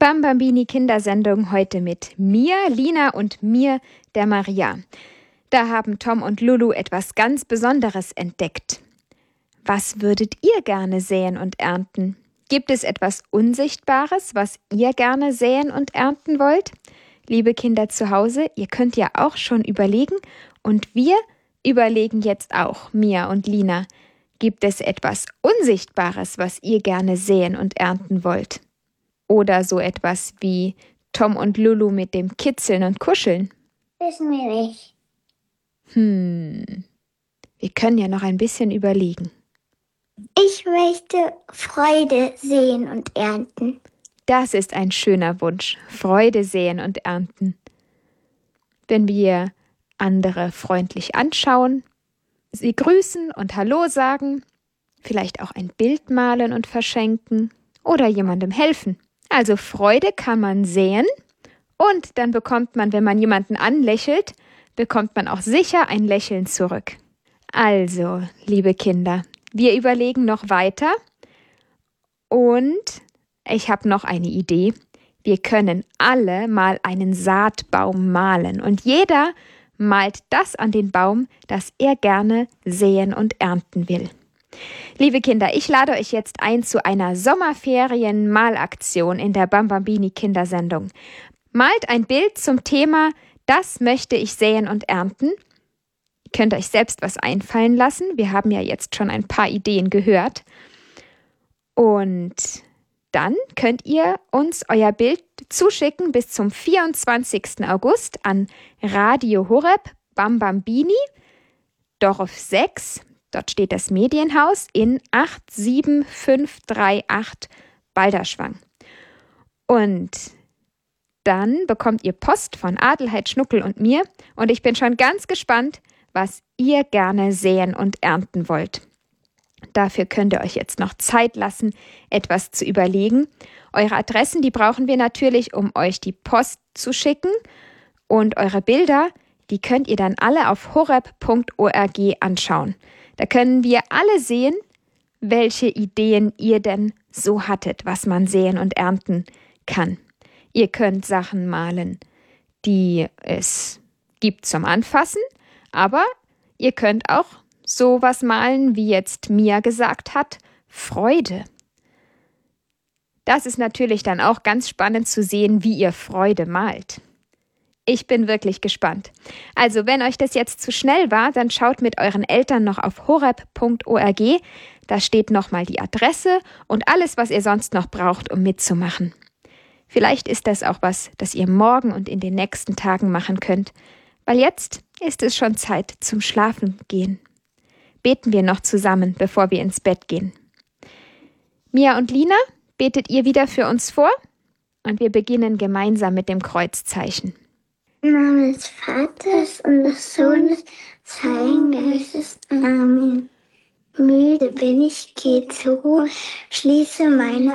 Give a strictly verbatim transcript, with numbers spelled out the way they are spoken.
Bambambini Kindersendung heute mit mir, Lina und mir, der Maria. Da haben Tom und Lulu etwas ganz Besonderes entdeckt. Was würdet ihr gerne säen und ernten? Gibt es etwas Unsichtbares, was ihr gerne säen und ernten wollt? Liebe Kinder zu Hause, ihr könnt ja auch schon überlegen und wir überlegen jetzt auch, Mia und Lina. Gibt es etwas Unsichtbares, was ihr gerne säen und ernten wollt? Oder so etwas wie Tom und Lulu mit dem Kitzeln und Kuscheln? Wissen wir nicht. Hm, wir können ja noch ein bisschen überlegen. Ich möchte Freude sehen und ernten. Das ist ein schöner Wunsch, Freude säen und ernten. Wenn wir andere freundlich anschauen, sie grüßen und Hallo sagen, vielleicht auch ein Bild malen und verschenken oder jemandem helfen. Also Freude kann man säen und dann bekommt man, wenn man jemanden anlächelt, bekommt man auch sicher ein Lächeln zurück. Also, liebe Kinder, wir überlegen noch weiter und ich habe noch eine Idee. Wir können alle mal einen Saatbaum malen und jeder malt das an den Baum, das er gerne säen und ernten will. Liebe Kinder, ich lade euch jetzt ein zu einer Sommerferien-Malaktion in der Bambambini Kindersendung. Malt ein Bild zum Thema, das möchte ich säen und ernten. Ihr könnt euch selbst was einfallen lassen. Wir haben ja jetzt schon ein paar Ideen gehört. Und dann könnt ihr uns euer Bild zuschicken bis zum vierundzwanzigsten August an Radio Horeb Bambambini, Dorf sechs. Dort steht das Medienhaus in acht sieben fünf drei acht Balderschwang. Und dann bekommt ihr Post von Adelheid Schnuckel und mir und ich bin schon ganz gespannt, was ihr gerne säen und ernten wollt. Dafür könnt ihr euch jetzt noch Zeit lassen, etwas zu überlegen. Eure Adressen, die brauchen wir natürlich, um euch die Post zu schicken. Und eure Bilder, die könnt ihr dann alle auf horeb punkt org anschauen. Da können wir alle sehen, welche Ideen ihr denn so hattet, was man säen und ernten kann. Ihr könnt Sachen malen, die es gibt zum Anfassen, aber ihr könnt auch sowas malen, wie jetzt Mia gesagt hat, Freude. Das ist natürlich dann auch ganz spannend zu sehen, wie ihr Freude malt. Ich bin wirklich gespannt. Also, wenn euch das jetzt zu schnell war, dann schaut mit euren Eltern noch auf horeb punkt org. Da steht nochmal die Adresse und alles, was ihr sonst noch braucht, um mitzumachen. Vielleicht ist das auch was, das ihr morgen und in den nächsten Tagen machen könnt, weil jetzt ist es schon Zeit zum Schlafen gehen. Beten wir noch zusammen, bevor wir ins Bett gehen. Mia und Lina, betet ihr wieder für uns vor? Und wir beginnen gemeinsam mit dem Kreuzzeichen. Im Namen des Vaters und des Sohnes, des Heiligen Geistes. Amen. Müde bin ich, geh zur Ruhe, schließe meine